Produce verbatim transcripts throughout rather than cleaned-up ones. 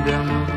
de amor.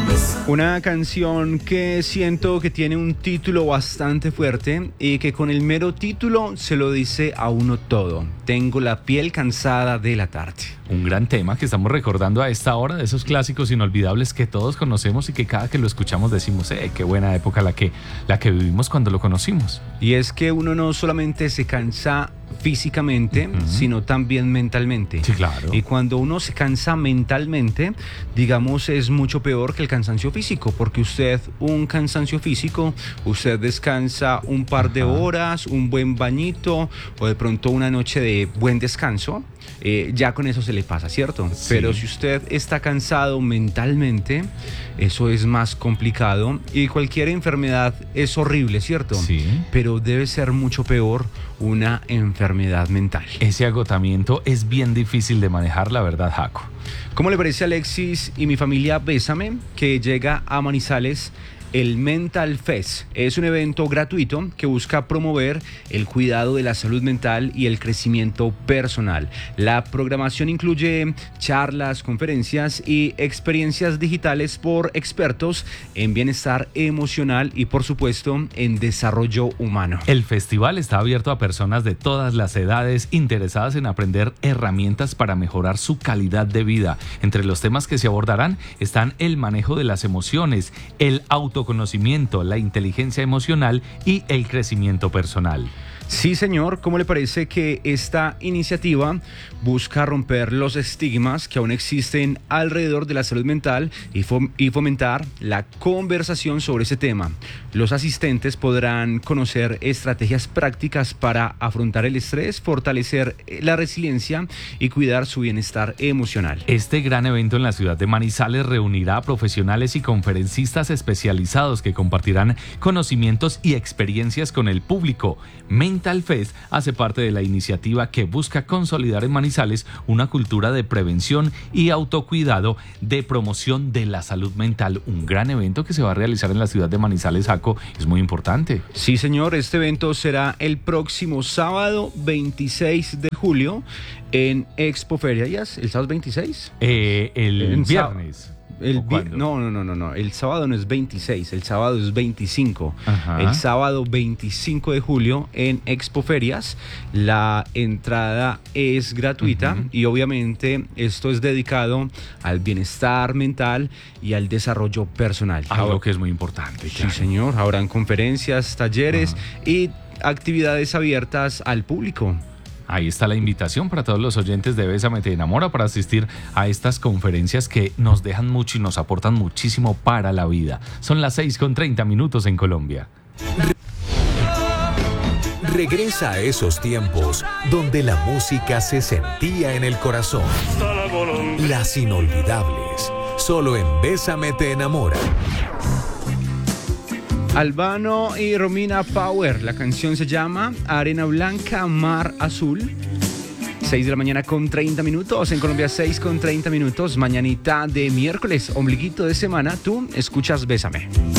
Una canción que siento que tiene un título bastante fuerte y que con el mero título se lo dice a uno todo. Tengo la piel cansada de la tarde. Un gran tema que estamos recordando a esta hora, de esos clásicos inolvidables que todos conocemos y que cada que lo escuchamos decimos, eh, qué buena época la que, la que vivimos cuando lo conocimos. Y es que uno no solamente se cansa físicamente, uh-huh. sino también mentalmente. Sí, claro. Y cuando uno se cansa mentalmente, digamos, es mucho peor que el cansancio físico, porque usted, un cansancio físico, usted descansa un par Ajá. de horas, un buen bañito o de pronto una noche de buen descanso. Eh, ya con eso se le pasa, ¿cierto? Sí. Pero si usted está cansado mentalmente, eso es más complicado y cualquier enfermedad es horrible, ¿cierto? Sí. Pero debe ser mucho peor una enfermedad mental. Ese agotamiento es bien difícil de manejar, la verdad, Jaco. ¿Cómo le parece a Alexis y mi familia Bésame, que llega a Manizales? El Mental Fest es un evento gratuito que busca promover el cuidado de la salud mental y el crecimiento personal. La programación incluye charlas, conferencias y experiencias digitales por expertos en bienestar emocional y, por supuesto, en desarrollo humano. El festival está abierto a personas de todas las edades interesadas en aprender herramientas para mejorar su calidad de vida. Entre los temas que se abordarán están el manejo de las emociones, el auto conocimiento, la inteligencia emocional y el crecimiento personal. Sí, señor. ¿Cómo le parece que esta iniciativa busca romper los estigmas que aún existen alrededor de la salud mental y, fom- y fomentar la conversación sobre ese tema? Los asistentes podrán conocer estrategias prácticas para afrontar el estrés, fortalecer la resiliencia y cuidar su bienestar emocional. Este gran evento en la ciudad de Manizales reunirá a profesionales y conferencistas especializados que compartirán conocimientos y experiencias con el público. Mental Fest hace parte de la iniciativa que busca consolidar en Manizales una cultura de prevención y autocuidado de promoción de la salud mental. Un gran evento que se va a realizar en la ciudad de Manizales, Jaco, es muy importante. Sí, señor, este evento será el próximo sábado veintiséis de julio en Expoferias. ¿El sábado es veintiséis? Eh, el en viernes. Sá- El vi- no, no, no, no, no. El sábado no es veintiséis, el sábado es veinticinco. Ajá. El sábado veinticinco de julio en Expoferias. La entrada es gratuita uh-huh. y obviamente esto es dedicado al bienestar mental y al desarrollo personal. Algo Ahora, que es muy importante. Claro. Sí, señor. Habrán conferencias, talleres uh-huh. y actividades abiertas al público. Ahí está la invitación para todos los oyentes de Bésame Te Enamora para asistir a estas conferencias que nos dejan mucho y nos aportan muchísimo para la vida. Son las seis con treinta minutos en Colombia. Regresa a esos tiempos donde la música se sentía en el corazón. Las inolvidables, solo en Bésame Te Enamora. Albano y Romina Power, la canción se llama Arena Blanca, Mar Azul. seis de la mañana con treinta minutos, en Colombia seis con treinta minutos, mañanita de miércoles, ombliguito de semana, tú escuchas Bésame.